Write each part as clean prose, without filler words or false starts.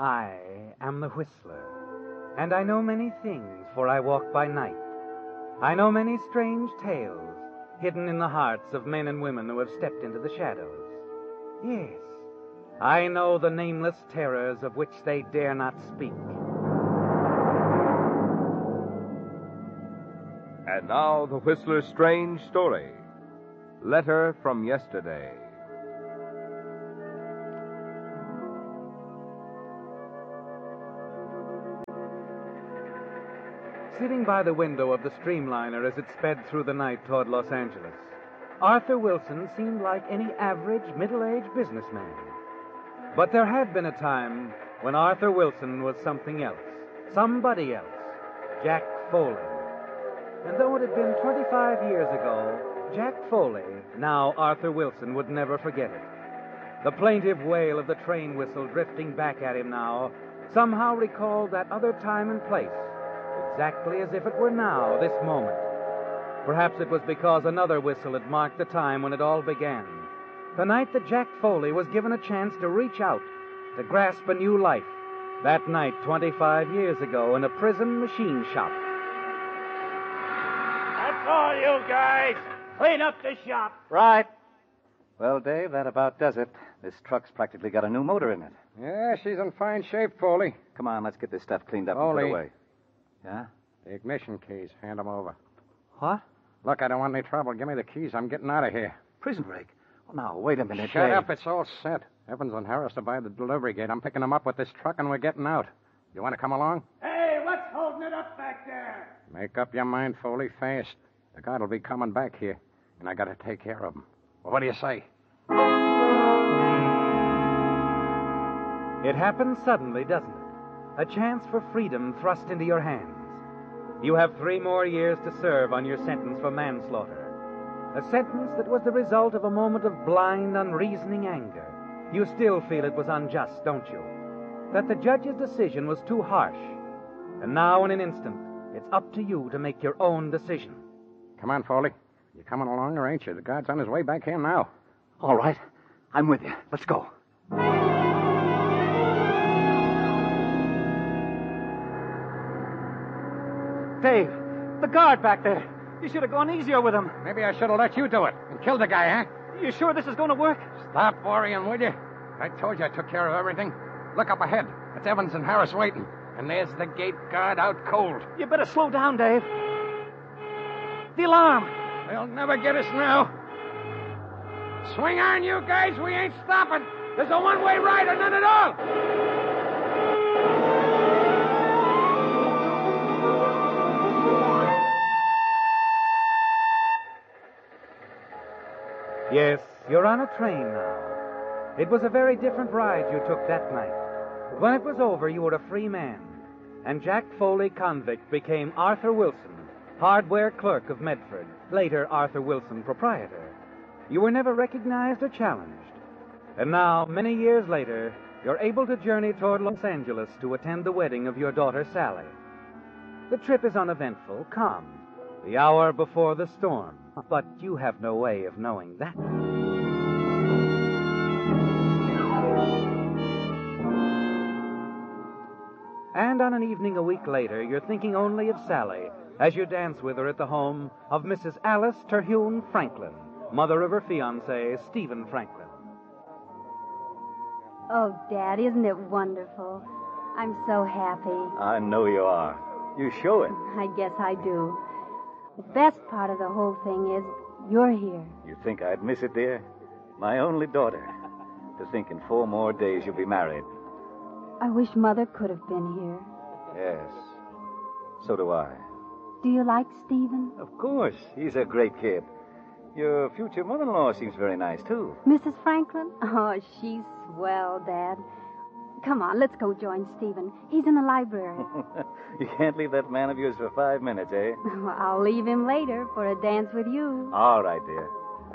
I am the Whistler, and I know many things, for I walk by night. I know many strange tales hidden in the hearts of men and women who have stepped into the shadows. Yes, I know the nameless terrors of which they dare not speak. And now the Whistler's strange story. Letter from Yesterday. Sitting by the window of the streamliner as it sped through the night toward Los Angeles, Arthur Wilson seemed like any average middle-aged businessman. But there had been a time when Arthur Wilson was something else, somebody else, Jack Foley. And though it had been 25 years ago, Jack Foley, now Arthur Wilson, would never forget it. The plaintive wail of the train whistle drifting back at him now somehow recalled that other time and place, exactly as if it were now, this moment. Perhaps it was because another whistle had marked the time when it all began. The night that Jack Foley was given a chance to reach out, to grasp a new life. That night, 25 years ago, in a prison machine shop. That's all, you guys. Clean up the shop. Right. Well, Dave, that about does it. This truck's practically got a new motor in it. Yeah, she's in fine shape, Foley. Come on, let's get this stuff cleaned up and Foley. put away. Yeah? The ignition keys. Hand them over. What? Look, I don't want any trouble. Give me the keys. I'm getting out of here. Prison break? Well, now, wait a minute, Shut Dave. up. It's all set. Evans and Harris are by the delivery gate. I'm picking them up with this truck, and we're getting out. You want to come along? Hey, what's holding it up back there? Make up your mind, Foley, fast. The guard will be coming back here, and I got to take care of him. Well, what do you say? It happens suddenly, doesn't it? A chance for freedom thrust into your hands. You have 3 more years to serve on your sentence for manslaughter. A sentence that was the result of a moment of blind, unreasoning anger. You still feel it was unjust, don't you? That the judge's decision was too harsh. And now, in an instant, it's up to you to make your own decision. Come on, Foley. You coming along, or ain't you? The guard's on his way back here now. All right. I'm with you. Let's go. Dave, the guard back there. You should have gone easier with him. Maybe I should have let you do it and killed the guy, huh? You sure this is going to work? Stop worrying, will you? I told you I took care of everything. Look up ahead. It's Evans and Harris waiting. And there's the gate guard out cold. You better slow down, Dave. The alarm. They'll never get us now. Swing on, you guys. We ain't stopping. There's a one-way ride or none at all. Yes, you're on a train now. It was a very different ride you took that night. But when it was over, you were a free man. And Jack Foley, convict, became Arthur Wilson, hardware clerk of Medford, later Arthur Wilson, proprietor. You were never recognized or challenged. And now, many years later, you're able to journey toward Los Angeles to attend the wedding of your daughter, Sally. The trip is uneventful, calm, the hour before the storm. But you have no way of knowing that. And on an evening a week later, you're thinking only of Sally as you dance with her at the home of Mrs. Alice Terhune Franklin, mother of her fiancé, Stephen Franklin. Oh, Dad, isn't it wonderful? I'm so happy. I know you are. You show it. I guess I do. The best part of the whole thing is you're here. You think I'd miss it, dear? My only daughter. To think in 4 more days you'll be married. I wish Mother could have been here. Yes. So do I. Do you like Stephen? Of course. He's a great kid. Your future mother-in-law seems very nice, too. Mrs. Franklin? Oh, she's swell, Dad. Come on, let's go join Stephen. He's in the library. You can't leave that man of yours for 5 minutes, eh? Well, I'll leave him later for a dance with you. All right, dear.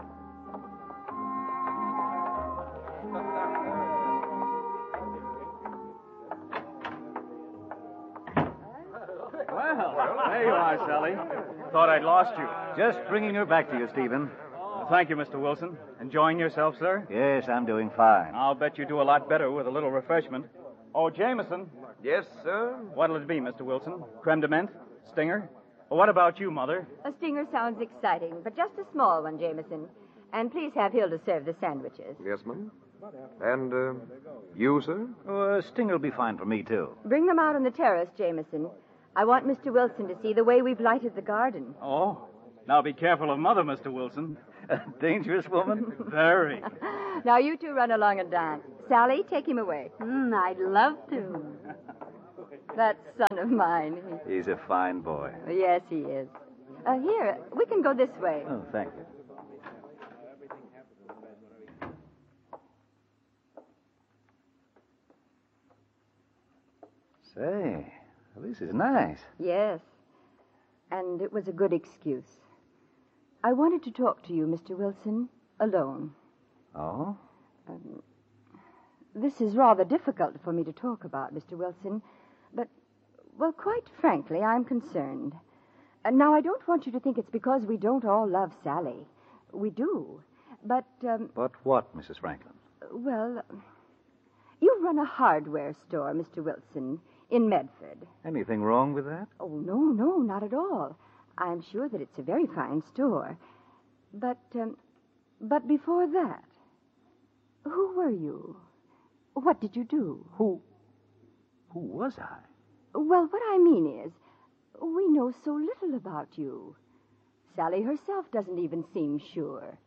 Well, there you are, Sally. Thought I'd lost you. Just bringing her back to you, Stephen. Thank you, Mr. Wilson. Enjoying yourself, sir? Yes, I'm doing fine. I'll bet you do a lot better with a little refreshment. Oh, Jameson. Yes, sir? What'll it be, Mr. Wilson? Creme de menthe? Stinger? Well, what about you, Mother? A stinger sounds exciting, but just a small one, Jameson. And please have Hilda serve the sandwiches. Yes, ma'am. And, you, sir? Oh, a stinger will be fine for me, too. Bring them out on the terrace, Jameson. I want Mr. Wilson to see the way we've lighted the garden. Oh, now be careful of Mother, Mr. Wilson. A dangerous woman? Very. Now you two run along and dance. Sally, take him away. I'd love to. That son of mine. He's a fine boy. Yes, he is. Here, we can go this way. Oh, thank you. Say, this is nice. Yes. And it was a good excuse. I wanted to talk to you, Mr. Wilson, alone. Oh? This is rather difficult for me to talk about, Mr. Wilson, but, well, quite frankly, I'm concerned. Now, I don't want you to think it's because we don't all love Sally. We do. But, But what, Mrs. Franklin? well, you run a hardware store, Mr. Wilson, in Medford. Anything wrong with that? Oh, no, not at all. I'm sure that it's a very fine store. But before that, who were you? What did you do? Who was I? Well, what I mean is, we know so little about you. Sally herself doesn't even seem sure.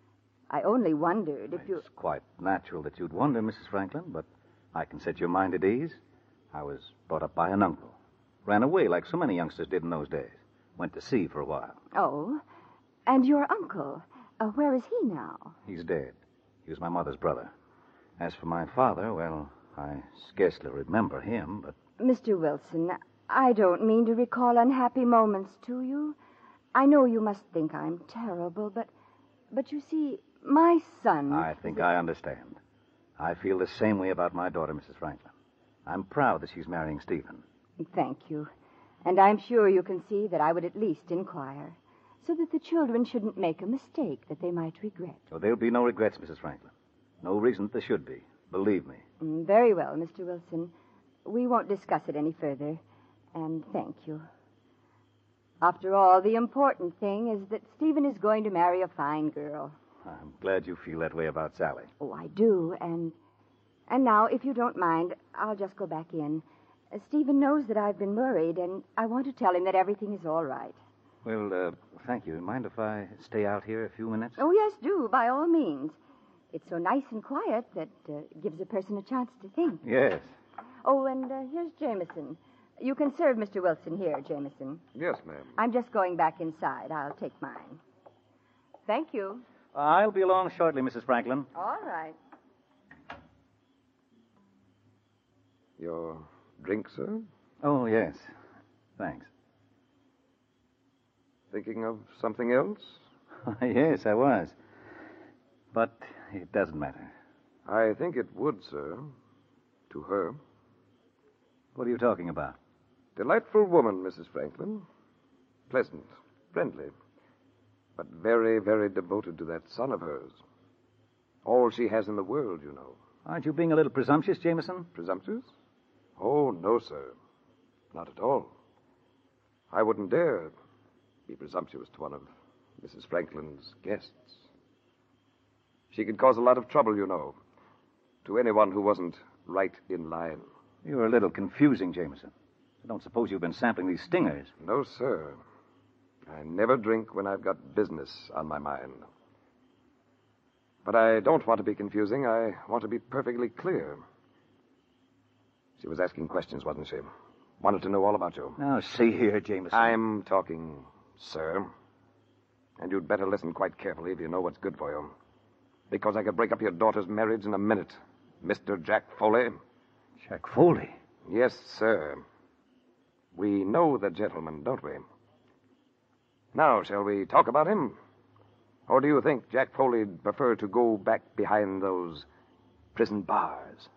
I only wondered if you... It's quite natural that you'd wonder, Mrs. Franklin, but I can set your mind at ease. I was brought up by an uncle. Ran away like so many youngsters did in those days. Went to sea for a while. Oh, and your uncle, where is he now? He's dead. He was my mother's brother. As for my father, well, I scarcely remember him, but... Mr. Wilson, I don't mean to recall unhappy moments to you. I know you must think I'm terrible, but you see, my son... I think I understand. I feel the same way about my daughter, Mrs. Franklin. I'm proud that she's marrying Stephen. Thank you. And I'm sure you can see that I would at least inquire, so that the children shouldn't make a mistake that they might regret. So there'll be no regrets, Mrs. Franklin. No reason that there should be. Believe me. Very well, Mr. Wilson. We won't discuss it any further. And thank you. After all, the important thing is that Stephen is going to marry a fine girl. I'm glad you feel that way about Sally. Oh, I do. And now, if you don't mind, I'll just go back in. Stephen knows that I've been worried, and I want to tell him that everything is all right. Well, thank you. Mind if I stay out here a few minutes? Oh, yes, do, by all means. It's so nice and quiet that gives a person a chance to think. Yes. Oh, and here's Jameson. You can serve Mr. Wilson here, Jameson. Yes, ma'am. I'm just going back inside. I'll take mine. Thank you. I'll be along shortly, Mrs. Franklin. All right. Your drink, sir? Oh, yes. Thanks. Thinking of something else? Yes, I was. But it doesn't matter. I think it would, sir. To her. What are you talking about? Delightful woman, Mrs. Franklin. Pleasant, friendly, but very, very devoted to that son of hers. All she has in the world, you know. Aren't you being a little presumptuous, Jameson? Presumptuous? Oh, no, sir. Not at all. I wouldn't dare be presumptuous to one of Mrs. Franklin's guests. She could cause a lot of trouble, you know, to anyone who wasn't right in line. You're a little confusing, Jameson. I don't suppose you've been sampling these stingers. No, sir. I never drink when I've got business on my mind. But I don't want to be confusing. I want to be perfectly clear. She was asking questions, wasn't she? Wanted to know all about you. Now, see here, Jameson. I'm talking, sir. And you'd better listen quite carefully if you know what's good for you. Because I could break up your daughter's marriage in a minute. Mr. Jack Foley. Jack Foley? Yes, sir. We know the gentleman, don't we? Now, shall we talk about him? Or do you think Jack Foley'd prefer to go back behind those prison bars?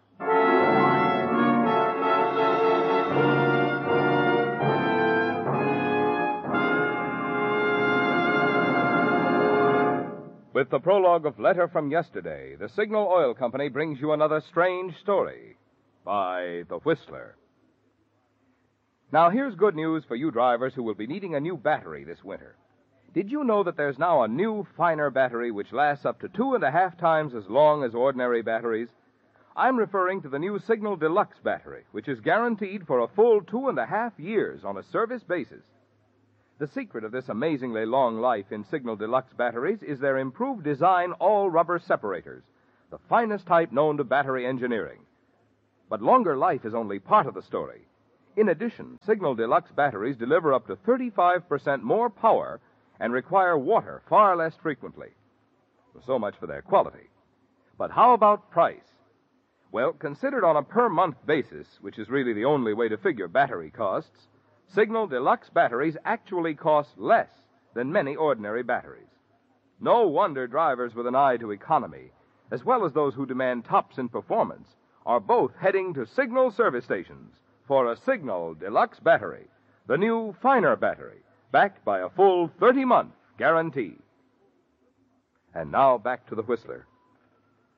With the prologue of Letter from Yesterday, the Signal Oil Company brings you another strange story. by The Whistler. Now, here's good news for you drivers who will be needing a new battery this winter. Did you know that there's now a new, finer battery which lasts up to 2.5 times as long as ordinary batteries? I'm referring to the new Signal Deluxe battery, which is guaranteed for a full 2.5 years on a service basis. The secret of this amazingly long life in Signal Deluxe batteries is their improved design all-rubber separators, the finest type known to battery engineering. But longer life is only part of the story. In addition, Signal Deluxe batteries deliver up to 35% more power and require water far less frequently. So much for their quality. But how about price? Well, considered on a per-month basis, which is really the only way to figure battery costs, Signal Deluxe batteries actually cost less than many ordinary batteries. No wonder drivers with an eye to economy, as well as those who demand tops in performance, are both heading to Signal service stations for a Signal Deluxe battery, the new, finer battery, backed by a full 30-month guarantee. And now back to The Whistler.